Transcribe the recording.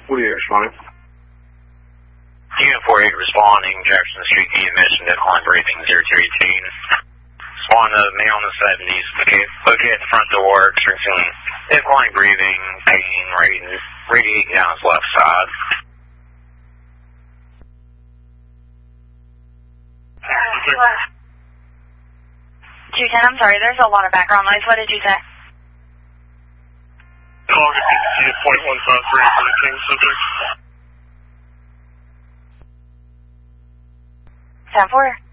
What are you responding? Unit 48 responding, Jefferson Street, you mentioned decline breathing 0218. Spawn the male in the 70s, located at the front door, experiencing decline breathing, pain, radiating down his left side. 210, I'm sorry, there's a lot of background noise. What did you say? August 0.153 for the King subject. 10-4.